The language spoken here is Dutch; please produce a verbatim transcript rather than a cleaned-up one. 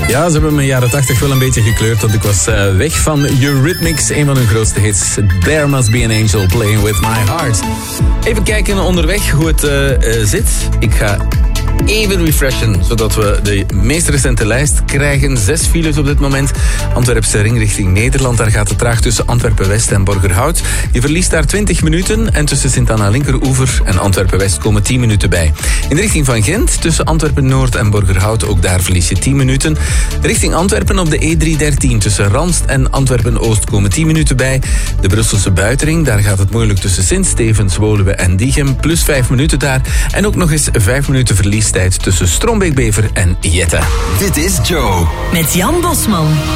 Ja, ze hebben mijn jaren tachtig wel een beetje gekleurd, want ik was uh, weg van Eurythmics, een van hun grootste hits. There Must Be an Angel Playing With My Heart. Even kijken onderweg hoe het uh, uh, zit. Ik ga even refreshen, zodat we de meest recente lijst krijgen. Zes files op dit moment. Antwerpse ring richting Nederland. Daar gaat het traag tussen Antwerpen-West en Borgerhout. Je verliest daar twintig minuten. En tussen Sint-Anna Linkeroever en Antwerpen-West komen tien minuten bij. In de richting van Gent, tussen Antwerpen-Noord en Borgerhout, ook daar verlies je tien minuten. Richting Antwerpen op de E driehonderddertien. Tussen Ranst en Antwerpen-Oost komen tien minuten bij. De Brusselse buitenring, daar gaat het moeilijk tussen Sint-Stevens, Woluwe en Diegem. Plus vijf minuten daar. En ook nog eens vijf minuten verliestijd tussen Strombeek-Bever en Jette. Dit is Joe. Met Jan Bosman.